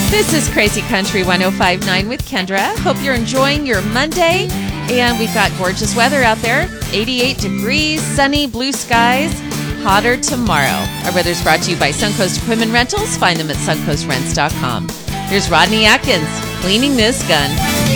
This is Crazy Country 105.9 with Kendra. Hope you're enjoying your Monday. And we've got gorgeous weather out there. 88 degrees, sunny, blue skies. Hotter tomorrow. Our weather's brought to you by Suncoast Equipment Rentals. Find them at suncoastrents.com. Here's Rodney Atkins, Cleaning This Gun.